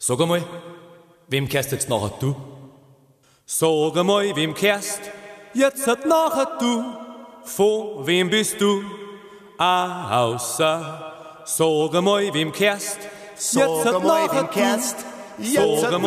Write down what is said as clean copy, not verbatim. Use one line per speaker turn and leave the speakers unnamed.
Sag einmal, wem kehrst jetzt nachher du? Sag einmal, wem kehrst jetzt nachher du? Von wem bist du? Außer. Sag einmal, wem kehrst jetzt nachher du? Sag einmal,